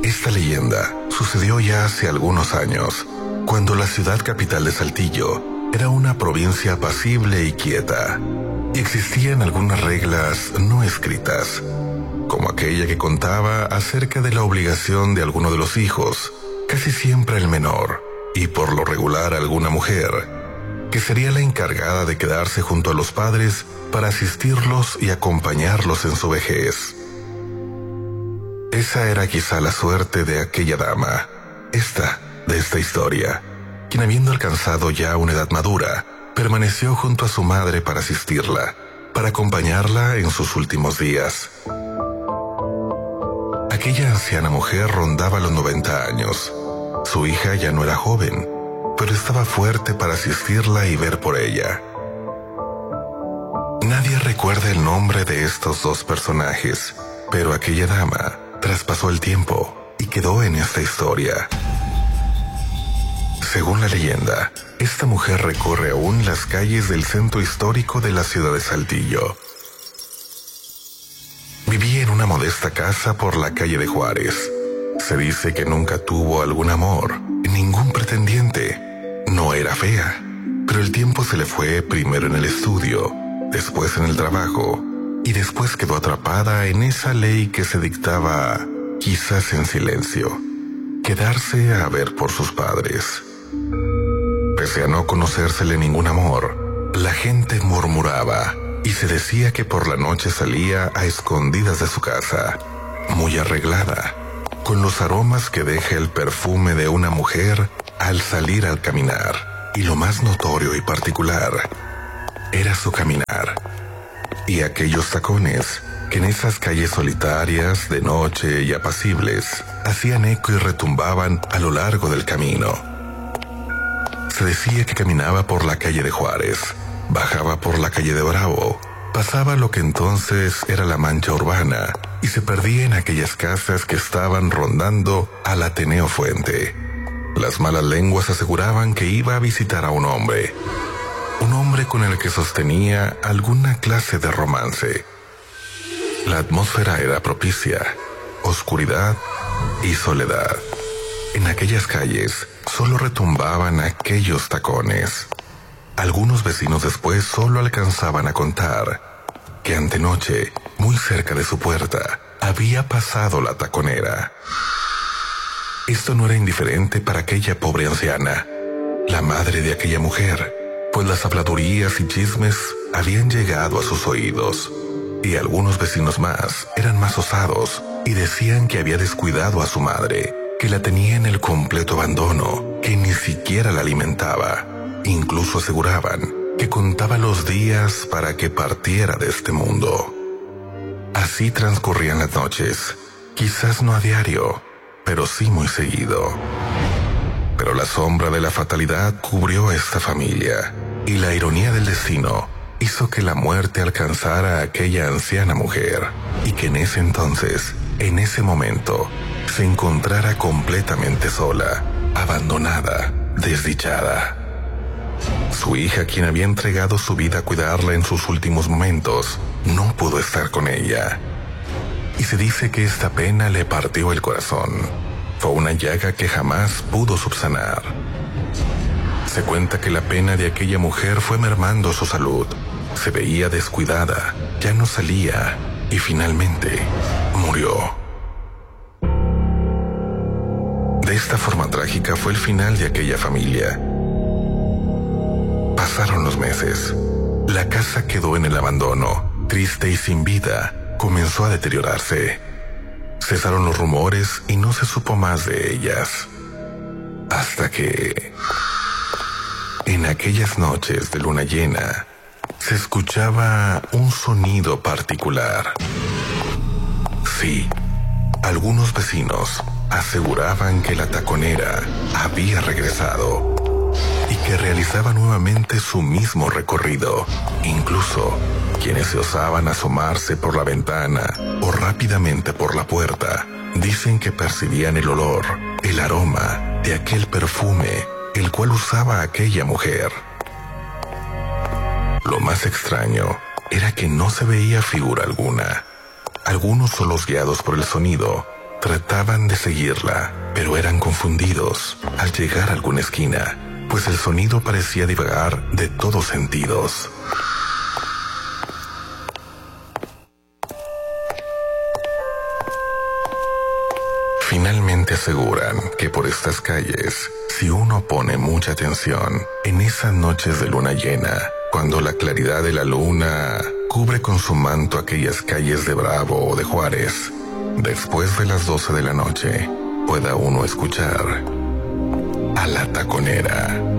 Esta leyenda sucedió ya hace algunos años, cuando la ciudad capital de Saltillo era una provincia apacible y quieta, y existían algunas reglas no escritas, como aquella que contaba acerca de la obligación de alguno de los hijos, casi siempre el menor, y por lo regular alguna mujer, que sería la encargada de quedarse junto a los padres para asistirlos y acompañarlos en su vejez. Esa era quizá la suerte de aquella dama, de esta historia, quien habiendo alcanzado ya una edad madura, permaneció junto a su madre para asistirla, para acompañarla en sus últimos días. Aquella anciana mujer rondaba los 90 años. Su hija ya no era joven, pero estaba fuerte para asistirla y ver por ella. Nadie recuerda el nombre de estos dos personajes, pero aquella dama traspasó el tiempo y quedó en esta historia. Según la leyenda, esta mujer recorre aún las calles del centro histórico de la ciudad de Saltillo. Vivía en una modesta casa por la calle de Juárez. Se dice que nunca tuvo algún amor, ningún pretendiente. No era fea, pero el tiempo se le fue primero en el estudio, después en el trabajo, y después quedó atrapada en esa ley que se dictaba, quizás en silencio, quedarse a ver por sus padres. Pese a no conocérsele ningún amor, la gente murmuraba y se decía que por la noche salía a escondidas de su casa, muy arreglada, con los aromas que deja el perfume de una mujer al salir al caminar, y lo más notorio y particular era su caminar y aquellos tacones que en esas calles solitarias de noche y apacibles hacían eco y retumbaban a lo largo del camino. Se decía que caminaba por la calle de Juárez, bajaba por la calle de Bravo, pasaba lo que entonces era la mancha urbana y se perdía en aquellas casas que estaban rondando al Ateneo Fuente. Las malas lenguas aseguraban que iba a visitar a un hombre con el que sostenía alguna clase de romance. La atmósfera era propicia, oscuridad y soledad. En aquellas calles solo retumbaban aquellos tacones. Algunos vecinos después solo alcanzaban a contar que antenoche, muy cerca de su puerta, había pasado la taconera. Esto no era indiferente para aquella pobre anciana, la madre de aquella mujer, pues las habladurías y chismes habían llegado a sus oídos, y algunos vecinos más eran más osados y decían que había descuidado a su madre, que la tenía en el completo abandono, que ni siquiera la alimentaba. Incluso aseguraban que contaba los días para que partiera de este mundo. Así transcurrían las noches, quizás no a diario, pero sí muy seguido. Pero la sombra de la fatalidad cubrió a esta familia, y la ironía del destino hizo que la muerte alcanzara a aquella anciana mujer, y que en ese entonces, en ese momento, se encontrara completamente sola, abandonada, desdichada. Su hija, quien había entregado su vida a cuidarla en sus últimos momentos, no pudo estar con ella. Y se dice que esta pena le partió el corazón. Fue una llaga que jamás pudo subsanar. Se cuenta que la pena de aquella mujer fue mermando su salud. Se veía descuidada, ya no salía y finalmente murió. De esta forma trágica fue el final de aquella familia. Pasaron los meses. La casa quedó en el abandono, triste y sin vida. Comenzó a deteriorarse. Cesaron los rumores y no se supo más de ellas. Hasta que, en aquellas noches de luna llena, se escuchaba un sonido particular. Sí, algunos vecinos aseguraban que la taconera había regresado y que realizaba nuevamente su mismo recorrido. Incluso quienes se osaban asomarse por la ventana o rápidamente por la puerta dicen que percibían el olor, el aroma de aquel perfume el cual usaba aquella mujer. Lo más extraño era que no se veía figura alguna. Algunos solos guiados por el sonido Trataban de seguirla, pero eran confundidos al llegar a alguna esquina, pues el sonido parecía divagar de todos sentidos. Finalmente aseguran que por estas calles, si uno pone mucha atención, en esas noches de luna llena, cuando la claridad de la luna cubre con su manto aquellas calles de Bravo o de Juárez, después de las 12 de la noche, pueda uno escuchar a La Taconera.